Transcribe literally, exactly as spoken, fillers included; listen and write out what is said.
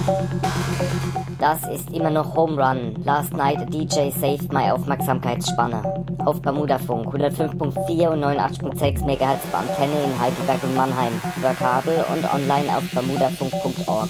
Das ist immer noch Home Run. Last night a D J saved my Aufmerksamkeitsspanne. Auf Bermudafunk hundertfünf Komma vier und neunundachtzig Komma sechs Megahertz bei Antenne in Heidelberg und Mannheim. Über Kabel und online auf bermudafunk Punkt org.